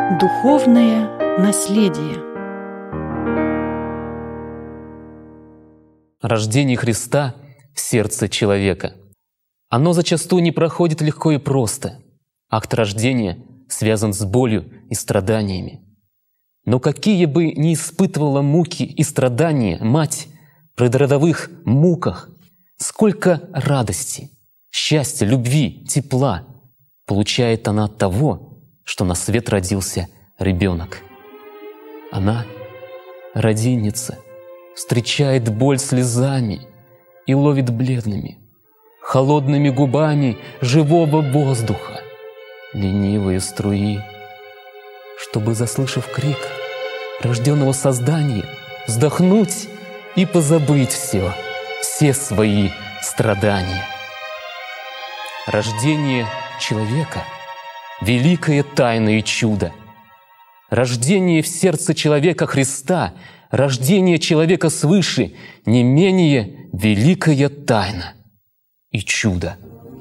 Духовное наследие. Рождение Христа в сердце человека. Оно зачастую не проходит легко и просто. Акт рождения связан с болью и страданиями. Но какие бы ни испытывала муки и страдания мать при родовых муках, сколько радости, счастья, любви, тепла получает она от того, что на свет родился ребенок. Она, родильница, встречает боль слезами и ловит бледными, холодными губами живого воздуха ленивые струи, чтобы, заслышав крик рожденного создания, вздохнуть и позабыть все свои страдания. Рождение человека — великое тайна и чудо. Рождение в сердце человека Христа, рождение человека свыше — не менее великая тайна и чудо.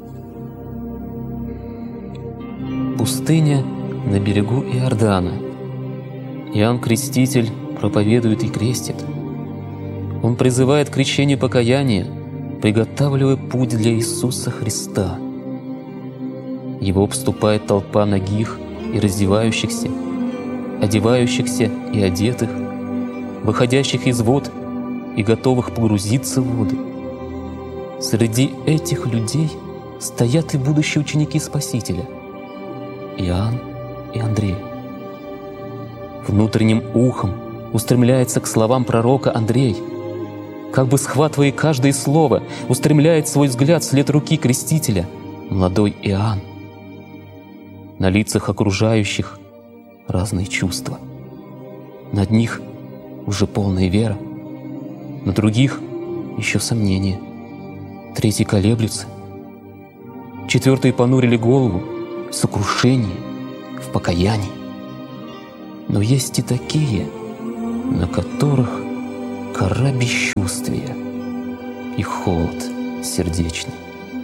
Пустыня на берегу Иордана. Иоанн Креститель проповедует и крестит. Он призывает к крещению покаяния, приготавливая путь для Иисуса Христа. Его обступает толпа нагих и раздевающихся, одевающихся и одетых, выходящих из вод и готовых погрузиться в воды. Среди этих людей стоят и будущие ученики Спасителя — Иоанн и Андрей. Внутренним ухом устремляется к словам пророка Андрей, как бы схватывая каждое слово, устремляет свой взгляд вслед руки Крестителя, молодой Иоанн. На лицах окружающих разные чувства. На одних уже полная вера, на других еще сомнения. Третьи колеблются, четвертые понурили голову в сокрушении, в покаянии. Но есть и такие, на которых кора бесчувствия и холод сердечный.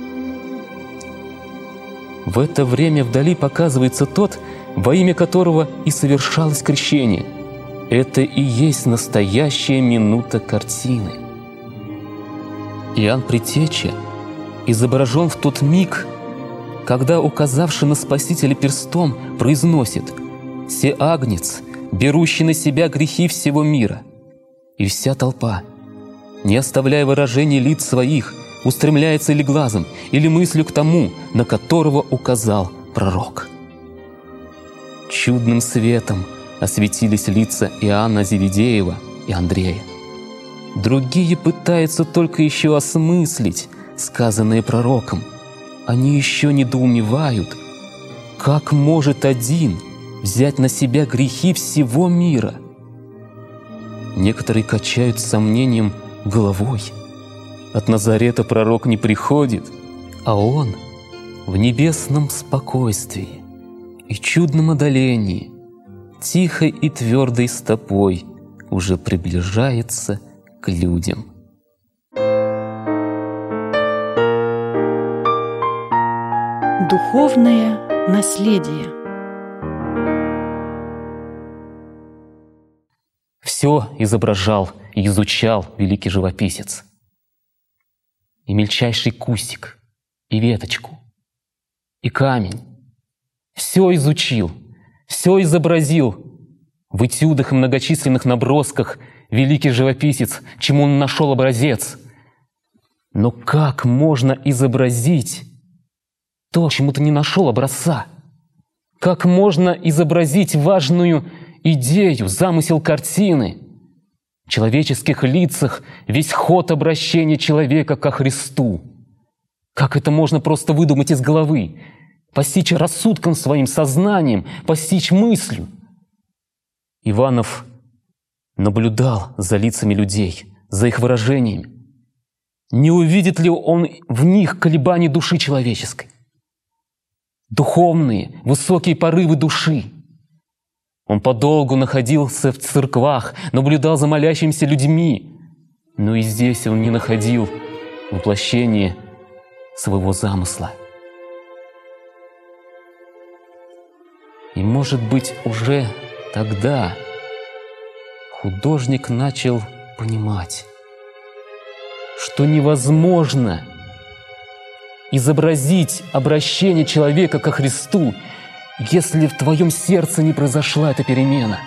В это время вдали показывается тот, во имя которого и совершалось крещение. Это и есть настоящая минута картины. Иоанн Предтеча изображен в тот миг, когда, указавший на Спасителя перстом, произносит: «Се агнец, берущий на себя грехи всего мира». И вся толпа, не оставляя выражений лиц своих, устремляется или глазом, или мыслью к тому, на которого указал пророк. Чудным светом осветились лица Иоанна Зеведеева и Андрея. Другие пытаются только еще осмыслить сказанное пророком. Они еще недоумевают, как может один взять на себя грехи всего мира. Некоторые качают с сомнением головой. От Назарета пророк не приходит, а он в небесном спокойствии и чудном одолении, тихой и твердой стопой уже приближается к людям. Духовное наследие. Все изображал и изучал великий живописец. И мельчайший кустик, и веточку, и камень. Все изучил, все изобразил. В этюдах и многочисленных набросках великий живописец, чему он нашел образец. Но как можно изобразить то, чему ты не нашел образца? Как можно изобразить важную идею, замысел картины? В человеческих лицах весь ход обращения человека ко Христу. Как это можно просто выдумать из головы, постичь рассудком своим, сознанием, постичь мыслью? Иванов наблюдал за лицами людей, за их выражениями. Не увидит ли он в них колебаний души человеческой? Духовные, высокие порывы души. Он подолгу находился в церквах, наблюдал за молящимися людьми, но и здесь он не находил воплощения своего замысла. И, может быть, уже тогда художник начал понимать, что невозможно изобразить обращение человека ко Христу, если в твоем сердце не произошла эта перемена.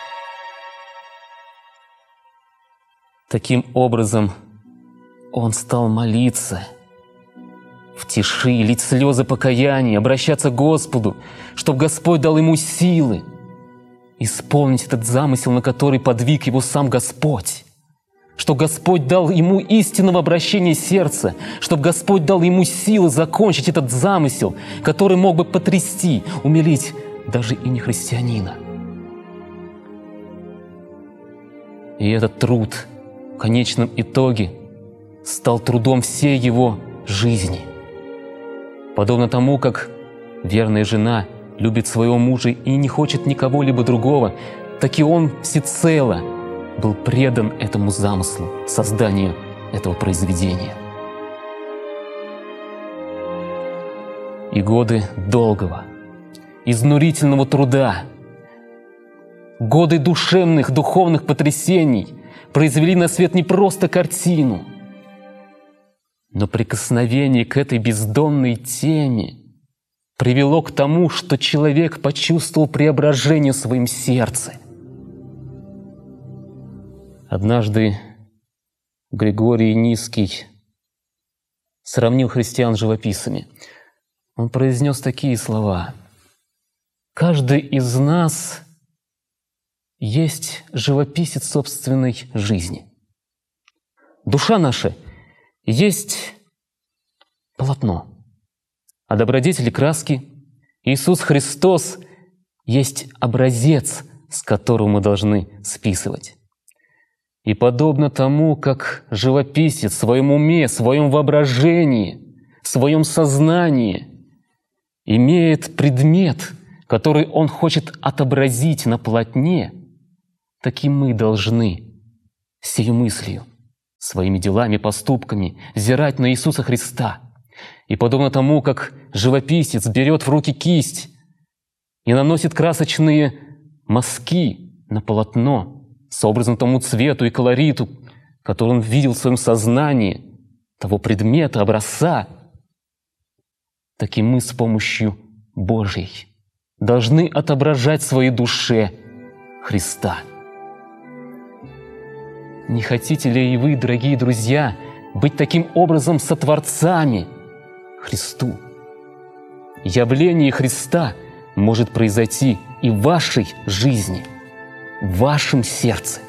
Таким образом, он стал молиться в тиши, лить слезы покаяния, обращаться к Господу, чтобы Господь дал ему силы исполнить этот замысел, на который подвиг его сам Господь. Чтобы Господь дал ему истинного обращения сердца, чтобы Господь дал ему силы закончить этот замысел, который мог бы потрясти, умилить даже и не христианина. И этот труд в конечном итоге стал трудом всей его жизни. Подобно тому, как верная жена любит своего мужа и не хочет никого либо другого, так и он всецело был предан этому замыслу, созданию этого произведения. И годы долгого, изнурительного труда, годы душевных, духовных потрясений произвели на свет не просто картину, но прикосновение к этой бездонной теме привело к тому, что человек почувствовал преображение в своем сердце. Однажды Григорий Низкий сравнил христиан с живописцами. Он произнес такие слова: «Каждый из нас есть живописец собственной жизни. Душа наша есть полотно, а добродетели краски. Иисус Христос есть образец, с которого мы должны списывать. И подобно тому, как живописец в своем уме, в своем воображении, в своем сознании имеет предмет, который он хочет отобразить на полотне, так и мы должны сей мыслью, своими делами, поступками взирать на Иисуса Христа. И подобно тому, как живописец берет в руки кисть и наносит красочные мазки на полотно, сообразно тому цвету и колориту, который он видел в своем сознании, того предмета, образца, так и мы с помощью Божьей должны отображать в своей душе Христа. Не хотите ли и вы, дорогие друзья, быть таким образом сотворцами Христу? Явление Христа может произойти и в вашей жизни, в вашем сердце.